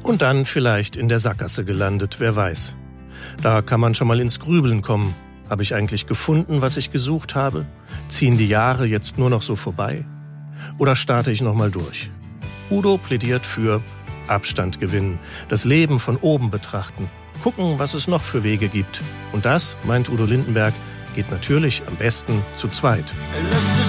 Und dann vielleicht in der Sackgasse gelandet, wer weiß. Da kann man schon mal ins Grübeln kommen. Habe ich eigentlich gefunden, was ich gesucht habe? Ziehen die Jahre jetzt nur noch so vorbei? Oder starte ich nochmal durch? Udo plädiert für Abstand gewinnen, das Leben von oben betrachten, gucken, was es noch für Wege gibt. Und das, meint Udo Lindenberg, geht natürlich am besten zu zweit.